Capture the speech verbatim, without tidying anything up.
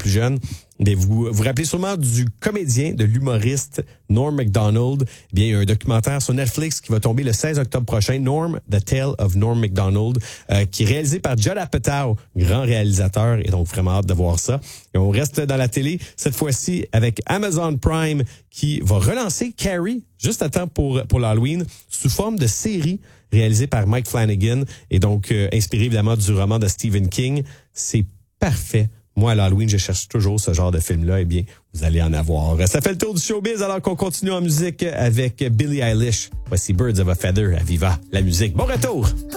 plus jeunes, mais vous vous rappelez sûrement du comédien, de l'humoriste Norm Macdonald. Eh bien, il y a un documentaire sur Netflix qui va tomber le seize octobre prochain, Norm, The Tale of Norm Macdonald, euh, qui est réalisé par Judd Apatow, grand réalisateur, et donc vraiment hâte de voir ça. Et on reste dans la télé, cette fois-ci avec Amazon Prime, qui va relancer Carrie, juste à temps pour, pour l'Halloween, sous forme de série réalisée par Mike Flanagan, et donc euh, inspiré évidemment du roman de Stephen King. C'est parfait. Moi, à l'Halloween, je cherche toujours ce genre de film-là. Eh bien, vous allez en avoir. Ça fait le tour du showbiz alors qu'on continue en musique avec Billie Eilish. Voici Birds of a Feather à Viva la musique. Bon retour!